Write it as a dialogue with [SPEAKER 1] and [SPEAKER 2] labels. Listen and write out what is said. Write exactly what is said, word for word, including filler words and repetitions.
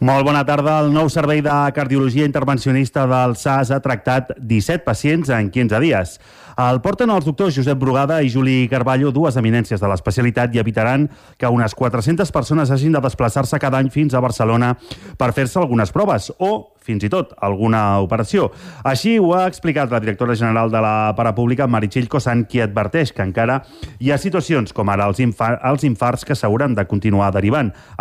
[SPEAKER 1] Molt bona tarda. El nou servei de cardiologia intervencionista del S A S ha tractat disset pacients en quinze dies. El porten els doctors Josep Brugada i Juli Carballo, dues eminències de l'especialitat, i evitaran que unes quatre-centes persones hagin de desplaçar-se cada any fins a Barcelona per fer-se algunes proves o, fins i tot, alguna operació. Així ho ha explicat la directora general de la Parapública, Meritxell Cosan, qui adverteix que encara hi ha situacions com ara els, infar els infarts que s'hauran de continuar derivant.